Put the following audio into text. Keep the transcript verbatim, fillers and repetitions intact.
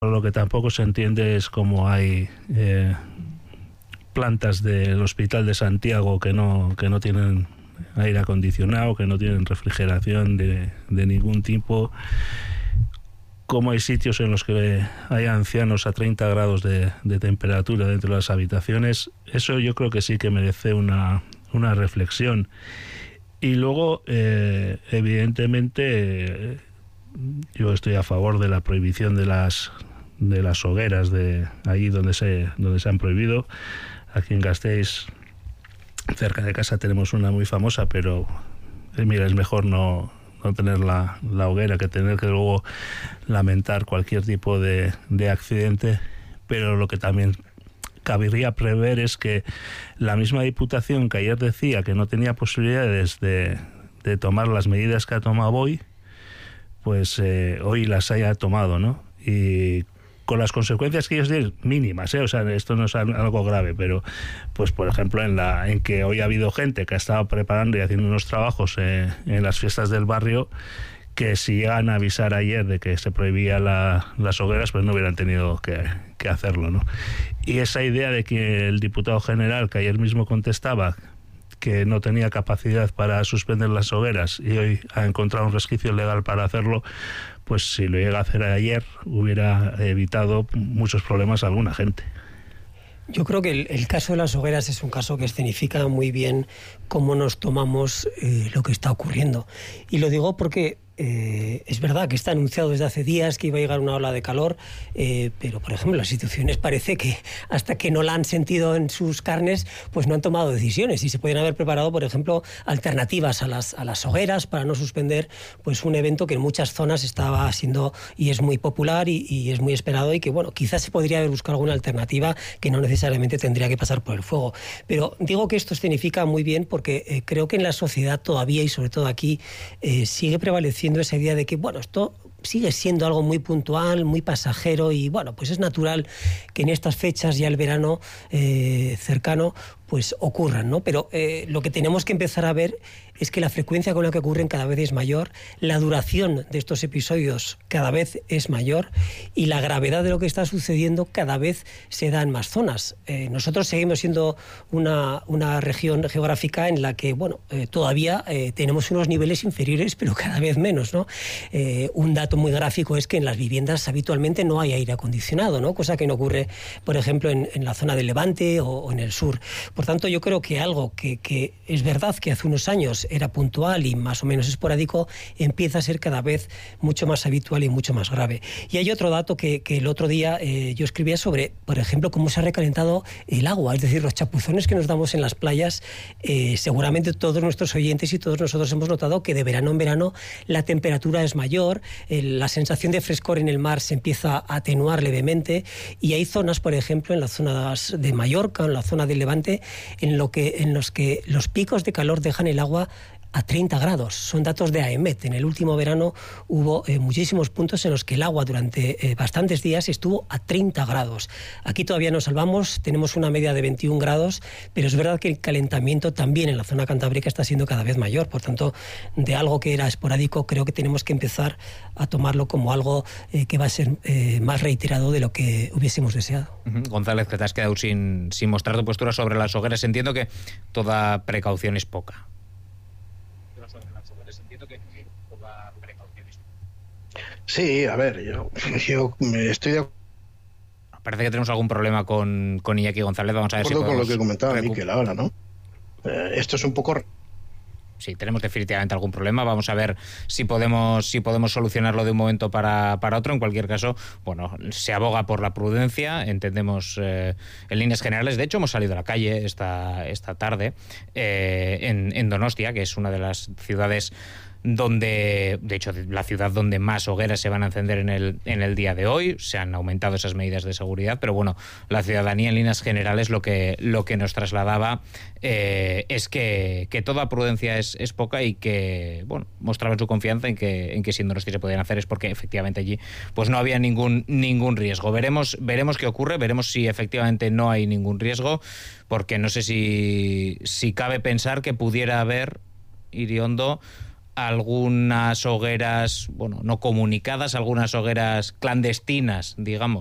Lo que tampoco se entiende es cómo hay eh, plantas del Hospital de Santiago que no, que no tienen aire acondicionado, que no tienen refrigeración de, de ningún tipo, cómo hay sitios en los que hay ancianos a treinta grados de, de temperatura dentro de las habitaciones. Eso yo creo que sí que merece una, una reflexión. Y luego, eh, evidentemente, eh, yo estoy a favor de la prohibición de las de las hogueras de ahí donde se donde se han prohibido. Aquí en Gasteiz, cerca de casa, tenemos una muy famosa, pero eh, mira, es mejor no, no tener la, la hoguera que tener que luego lamentar cualquier tipo de, de accidente. Pero lo que también cabría prever es que la misma Diputación, que ayer decía que no tenía posibilidades de, de tomar las medidas que ha tomado hoy, pues eh, hoy las haya tomado, ¿no? Y con las consecuencias que ellos tienen mínimas, ¿eh? O sea, esto no es algo grave, pero pues por ejemplo en la en que hoy ha habido gente que ha estado preparando y haciendo unos trabajos eh, en las fiestas del barrio, que si llegan a avisar ayer de que se prohibía la, las hogueras, pues no hubieran tenido que, que hacerlo, ¿no? Y esa idea de que el diputado general, que ayer mismo contestaba que no tenía capacidad para suspender las hogueras y hoy ha encontrado un resquicio legal para hacerlo, pues si lo llega a hacer ayer hubiera evitado muchos problemas a alguna gente. Yo creo que el, el caso de las hogueras es un caso que escenifica muy bien cómo nos tomamos eh, lo que está ocurriendo. Y lo digo porque eh, es verdad que está anunciado desde hace días que iba a llegar una ola de calor, eh, pero por ejemplo las instituciones parece que hasta que no la han sentido en sus carnes, pues no han tomado decisiones y se pueden haber preparado, por ejemplo, alternativas a las, a las hogueras para no suspender pues un evento que en muchas zonas estaba siendo y es muy popular y, y es muy esperado y que bueno, quizás se podría haber buscado alguna alternativa que no necesariamente tendría que pasar por el fuego. Pero digo que esto significa muy bien porque eh, creo que en la sociedad todavía y sobre todo aquí eh, sigue prevaleciendo esa idea de que bueno, esto sigue siendo algo muy puntual, muy pasajero y bueno, pues es natural que en estas fechas ya el verano eh, cercano pues ocurran, ¿no? Pero eh, lo que tenemos que empezar a ver es que la frecuencia con la que ocurren cada vez es mayor, la duración de estos episodios cada vez es mayor y la gravedad de lo que está sucediendo cada vez se da en más zonas. Eh, nosotros seguimos siendo una, una región geográfica en la que, bueno, eh, todavía eh, tenemos unos niveles inferiores, pero cada vez menos, ¿no? Eh, un dato muy gráfico es que en las viviendas habitualmente no hay aire acondicionado, ¿no? Cosa que no ocurre, por ejemplo, en, en la zona del Levante o, o en el sur. Por tanto, yo creo que algo que, que es verdad que hace unos años era puntual y más o menos esporádico, empieza a ser cada vez mucho más habitual y mucho más grave. Y hay otro dato que, que el otro día eh, yo escribía sobre, por ejemplo, cómo se ha recalentado el agua, es decir, los chapuzones que nos damos en las playas. Eh, seguramente todos nuestros oyentes y todos nosotros hemos notado que de verano en verano la temperatura es mayor, eh, la sensación de frescor en el mar se empieza a atenuar levemente y hay zonas, por ejemplo, en las zonas de Mallorca, en la zona del Levante, en, lo que, en los que los picos de calor dejan el agua a treinta grados. Son datos de AEMET. En el último verano hubo eh, muchísimos puntos en los que el agua durante eh, bastantes días estuvo a treinta grados. Aquí todavía nos salvamos, tenemos una media de veintiún grados, pero es verdad que el calentamiento también en la zona cantábrica está siendo cada vez mayor. Por tanto, de algo que era esporádico, creo que tenemos que empezar a tomarlo como algo eh, que va a ser eh, más reiterado de lo que hubiésemos deseado. Uh-huh. González, que te has quedado sin, sin mostrar tu postura sobre las hogueras. Entiendo que toda precaución es poca. Sí, a ver, yo, yo estoy de acuerdo. Parece que tenemos algún problema con, con Iñaki González. Vamos a ver si podemos... con lo que comentaba recu- Miquel ahora, ¿no? Eh, esto es un poco... Sí, tenemos definitivamente algún problema. Vamos a ver si podemos si podemos solucionarlo de un momento para, para otro. En cualquier caso, bueno, se aboga por la prudencia, entendemos eh, en líneas generales. De hecho, hemos salido a la calle esta, esta tarde eh, en, en Donostia, que es una de las ciudades donde, de hecho, la ciudad donde más hogueras se van a encender en el, en el día de hoy. Se han aumentado esas medidas de seguridad, pero bueno, la ciudadanía en líneas generales lo que, lo que nos trasladaba eh, es que, que toda prudencia es, es poca y que, bueno, mostraban su confianza en que, en que si en Donostia se podían hacer es porque efectivamente allí pues no había ningún, ningún riesgo. Veremos, veremos qué ocurre, veremos si efectivamente no hay ningún riesgo, porque no sé si, si cabe pensar que pudiera haber, Iriondo, algunas hogueras, bueno, no comunicadas, algunas hogueras clandestinas, digamos,